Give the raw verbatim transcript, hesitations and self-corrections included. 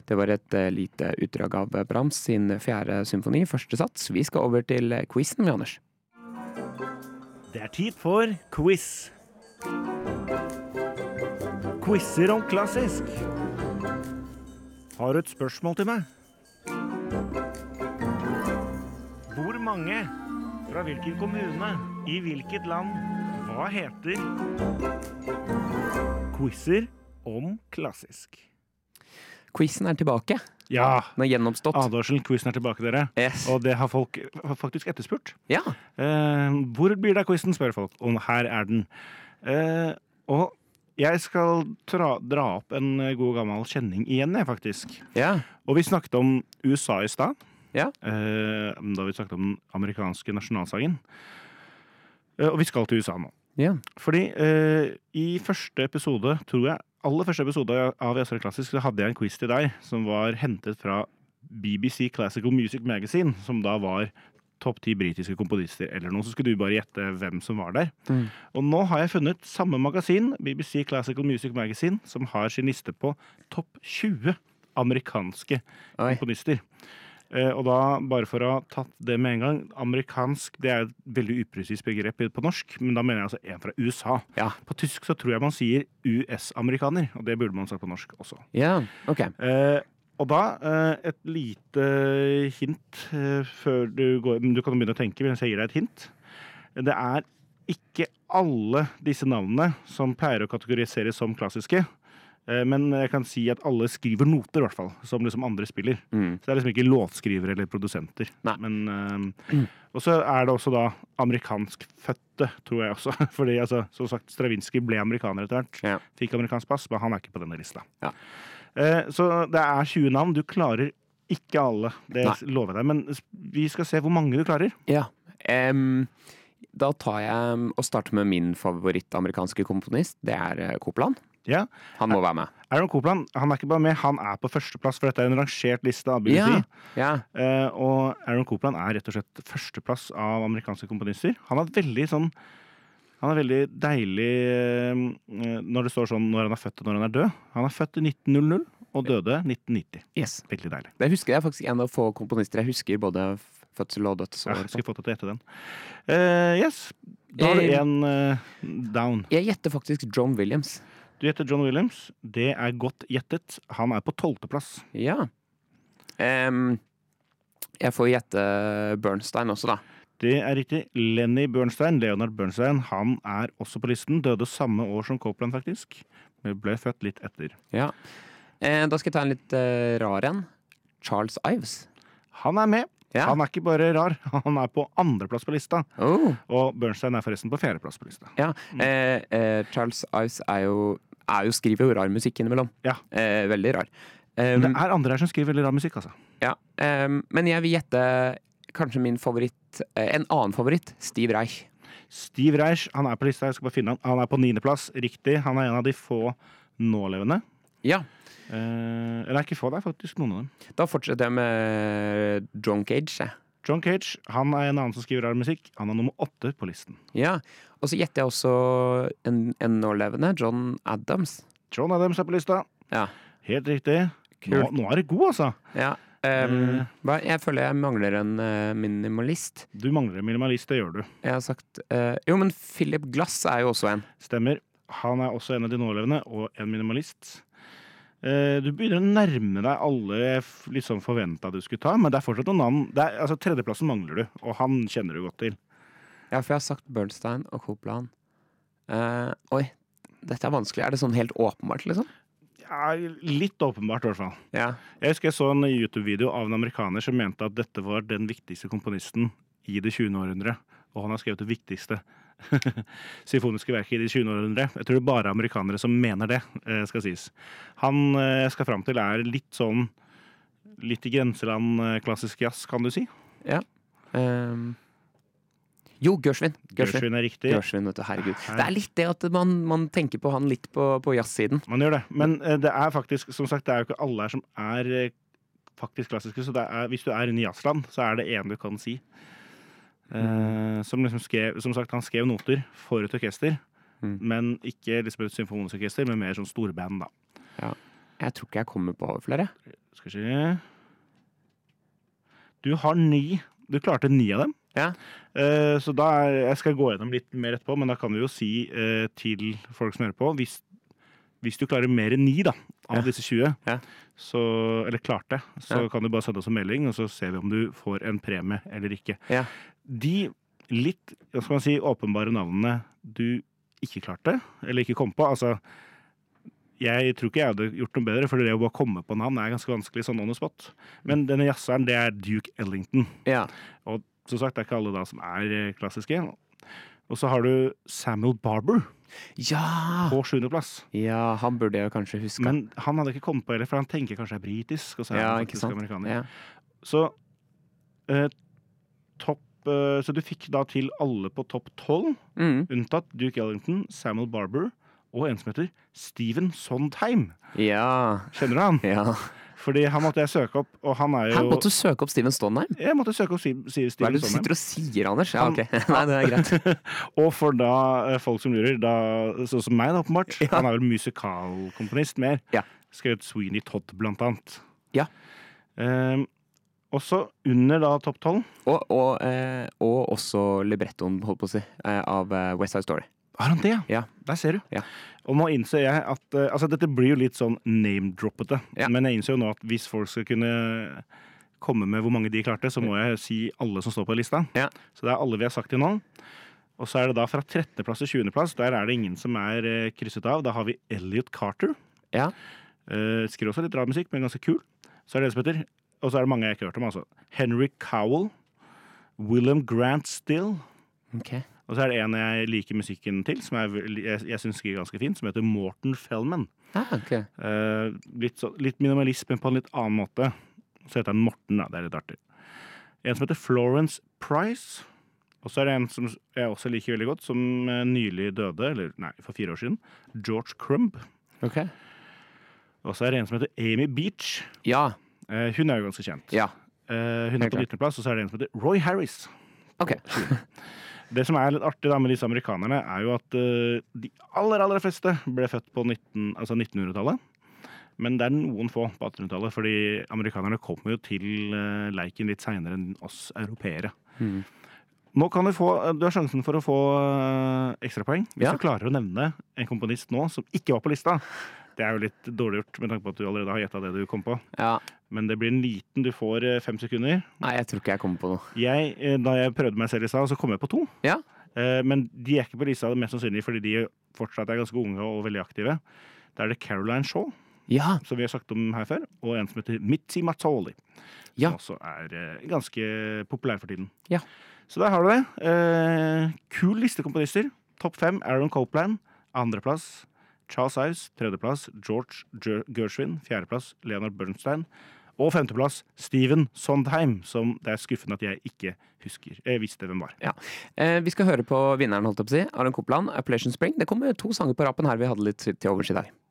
Det var et uh, lite utdrag av Brahms sin fjerde symfoni, første sats. Vi skal over til quizen, Anders. Det er tid for quiz. Quizzer om klassisk. Har du et spørsmål til meg? Hvor mange, fra hvilken kommune, i hvilket land, hva heter quizzer om klassisk? Quizen er tilbake. Ja, Den er gjennomstått. advarsel, quizen er tilbake, dere. Yes. Og det har folk faktisk etterspurt. Ja. Eh, hvor blir det av quizen, spør folk. Og her er den. Eh, og jeg skal tra, dra opp en god gammel kjenning igjen, jeg, faktisk. Ja. Og vi snakket om U S A i stad. Ja. Eh, da vi snakket om den amerikanske nasjonalsangen. Eh, og vi skal til U S A nå. Ja. Fordi eh, i første episode, tror jeg, aller første episode av Jazz Klassisk, så hadde jeg en quiz til deg som var hentet fra B B C Classical Music Magazine, som da var topp ti britiske komponister eller noe, så skulle du bare gjette hvem som var der. Mm. Og nå har jeg funnet samme magasin, B B C Classical Music Magazine, som har sin liste på topp tjue amerikanske Oi. komponister. Eh, og da, bare for å ha tatt det med en gang, amerikansk, det er et veldig upresis begrep på norsk, men da mener jeg altså en fra U S A. Ja. På tysk så tror jeg man sier U S-amerikaner, og det burde man sagt på norsk også. Ja, ok. Eh, og da, eh, et lite hint eh, før du går, du kan begynne å tenke mens jeg gir deg et hint. Det er ikke alle disse navnene som pleier å kategoriseres som klassiske, eh, men jeg kan si at alle skriver noter i hvert fall, som liksom andre spiller. Mm. Så det er liksom ikke låtskrivere eller produsenter. Nei. Men, eh, og så er det også da amerikansk fødte, tror jeg også. Fordi, altså, som sagt, Stravinsky ble amerikaner etter hvert. Ja. Fikk amerikansk pass, men han er ikke på denne lista. Ja. Eh, så det er tjue navn. Du klarer ikke alle, det Nei. lover jeg deg. Men vi skal se hvor mange du klarer. Ja. Em, da tar jeg og starter med min favoritt-amerikanske komponist. Det er eh, Copland. Ja. Han må være med. Aaron Copland, han er ikke bare med, han er på førsteplass, for dette er en rangert liste av B B C. Ja. Ja. Eh, og Aaron Copland er rett og slett førsteplass av amerikanske komponister. Han er veldig sånn Han er veldig deilig eh, når det står sånn når han er født og når han er død. Han er født i nitten hundre og døde nitten nitti. Yes. Veldig deilig. Det husker jeg faktisk en av få komponister. Jeg husker både f- fødsel og dødsår. Ja, skal vi få til å gjette den. Eh, yes, da har du Eh, en eh, down. Jeg gjetter faktisk John Williams. Du gjetter John Williams. Det er godt gjettet. Han er på tolvteplass. Ja. Em, jeg får gjette Bernstein også, da. Det er riktig. Lenny Bernstein, Leonard Bernstein, han er også på listen. Døde samme år som Copland, faktisk. Men ble født litt etter. Ja. Eh, da skal jeg ta en litt eh, rar en. Charles Ives. Han er med. Ja. Han er ikke bare rar, han er på andreplass på lista. Oh. Og Bernstein er forresten på fjerdeplass på lista. Ja. Eh, eh, Charles Ives er jo, er jo skriver jo rar musikk innimellom. Ja. Eh, veldig rar. Men Um, det er andre her som skriver veldig rar musikk, altså. ja. um, men jeg vil gjette kanskje min favoritt, eh, en annen favoritt, Steve Reich. Steve Reich, han er på lista, jeg skal bare finne han. Han er på niendeplass, riktig. Han er en av de få nålevende. Ja. Eh, eller ikke få, det er faktisk noen av dem. Da fortsetter jeg med John Cage. jeg. John Cage, han er en annen som skriver rar musikk. Han er nummer åtte på listen. Ja. Og så gjetter jeg også en, en nålevende, John Adams. John Adams er på lista. Ja. Helt riktig. Nå, Kult. nå er det god, altså. Ja. Um, hva- jeg føler jeg mangler en eh, minimalist. Du mangler en minimalist, det gjør du. Jeg har sagt eh, Jo, men Philip Glass er jo også en. Stemmer. Han er også en av de nålevende, og en minimalist. Eh, du begynner å nærme deg alle jeg f- litt sånn forventa du skulle ta, men det er fortsatt noen navn. Det er, altså, tredjeplassen mangler du, og han kjenner du godt til. Ja, for jeg har sagt Bernstein og Copland. Eh, oi, dette er vanskelig. Er det sånn helt åpenbart, liksom? Ja, litt åpenbart, i hvert fall. Ja. Jeg husker jeg så en YouTube-video av en amerikaner som mente at dette var den viktigste komponisten i det tjuende århundre, og han har skrevet det viktigste symfoniske verket i det tjuende århundre. Jeg tror det er bare amerikanere som mener det, eh, skal sies. Han eh, skal fram til er litt sånn, litt i grenseland eh, klassisk jazz, kan du si. Ja. Um, jo, Gershwin. Gershwin. Gershwin er riktig. Gershwin, vet du, herregud. Her. Det er litt det at man, man tenker på han litt på, på jazzsiden. Man gjør det, men eh, det er faktisk, som sagt, det er jo ikke alle her som er eh, faktisk klassiske, så det er, hvis du er inne i jazzland, så er det en du kan si. Eh, som liksom skrev, som sagt, han skrev noter for et orkester, Mm. men ikke liksom et symfonisk orkester, men mer sånn storband da. Ja. Jeg tror ikke jeg kommer på flere. Skal vi se. Du har ni. Du klarte ni av dem. Ja. Eh, så da er, jeg skal gå gjennom litt mer etterpå, men da kan vi jo si eh, til folk som hører på, hvis, hvis du klarer mer enn ni da, av Ja. disse tjue, Ja. så, eller klarte, så Ja. kan du bare sende oss en melding, og så ser vi om du får en premie eller ikke. Ja. De litt, hva skal man si, åpenbare navnene du ikke klarte, eller ikke kom på, altså jeg tror ikke jeg hadde gjort noe bedre, for det å bare komme på navn er ganske vanskelig sånn on the spot. Men denne jazzeren, det er Duke Ellington. Ja. Og som sagt, det er ikke alle da som er eh, klassiske. Og så har du Samuel Barber Ja! på sjuende plass. Ja, han burde jeg jo kanskje huske. Men han hadde ikke kommet på heller, for han tenker kanskje er britisk, og så er ja, han ikke faktisk sant? amerikaner. Ja. Så eh, topp eh, Så du fikk da til alle på topp tolv, Mm. unntatt Duke Ellington, Samuel Barber og en som heter Stephen Sondheim. Ja. Kjenner du han? Ja. Fordi han måtte jeg søke opp, og han er jo Her måtte du søke opp Steven Stonheim. Jeg måtte søke opp Steve- Steve- Hva er Stephen det du Sondheim. sitter og sier, Anders? Ja, Han- ok. Nei, det er greit. Og for da eh, folk som lurer, da, sånn som meg da, åpenbart, Ja. han er vel musikalkomponist mer. Ja. Skrevet Sweeney Todd, blant annet. Ja. Um, også under da topp tolv. Og, og, eh, og også librettoen, holdt på å si, eh, av eh, West Side Story. Har han det, Ja. Der ser du. Ja. Og nå innser jeg at eh, altså dette blir jo litt sånn name-droppete. Ja. Men jeg innser jo nå at hvis folk skal kunne komme med hvor mange de klarte, så må jeg si alle som står på lista. Ja. Så det er alle vi har sagt til nå. Og så er det da fra trettende plass til tjuende plass. Der er det ingen som er eh, krysset av. Da har vi Elliot Carter. Ja. Uh, skriver også litt rar musikk, men ganske kul. Så er det det som heter, og så er det mange jeg ikke har hørt om, altså. Henry Cowell. William Grant Still. Ok. Og så er det en jeg liker musikken til, som er, vel- jeg, jeg synes skriver ganske fint, som heter Morton Feldman. Ah, ok. Eh, litt, så, litt minimalisme på en litt annen måte. Så heter han Morten, da. Det er litt artig. En som heter Florence Price. Og så er det en som jeg også liker veldig godt, som eh, nylig døde, eller nei, for fire år siden. George Crumb. Ok. Og så er det en som heter Amy Beach. Ja. Eh, hun er jo ganske kjent. Ja. Eh, hun er Helt på klart. nittende plass, og så er det en som heter Roy Harris. Ok. Det som er litt artig da med disse amerikanerne, er jo at eh, de aller, aller fleste ble født på nitten, altså nittenhundretallet. Men det er noen få på attenhundretallet, fordi amerikanerne kommer jo til uh, leiken litt senere enn oss europeere. Mm. Nå kan du få, du har sjansen for å få uh, ekstrapoeng hvis Ja. du klarer å nevne en komponist nå som ikke var på lista. Det er jo litt dårlig gjort med tanke på at du allerede har gjettet det du kom på. Ja. Men det blir en liten, du får eh, fem sekunder. Nei, jeg tror ikke jeg kommer på noe. Jeg, eh, da jeg prøvde meg selv i stad, så kom jeg på to. Ja. Eh, Men de er ikke på lista mest sannsynlig fordi de fortsatt er ganske unge og veldig aktive. Da er det Caroline Shaw, Ja. som vi har sagt om her før, og en som heter Mitzi Mazzoli. Ja. Som også er eh, ganske populær for tiden. Ja. Så der har du det. Eh, kul liste komponister. Topp fem, Aaron Copland. Andreplass, Charles Ives. Tredjeplass, George Ger- Gershwin. Fjerdeplass, Leonard Bernstein. Og femteplass, Stephen Sondheim, som det er skuffende at jeg ikke husker. Jeg visste hvem var. Ja. Eh, vi skal høre på vinneren, holdt jeg på å si. Aron Copland, Appalachian Spring. Det kommer to sanger på rappen her vi hadde litt til overs i dag.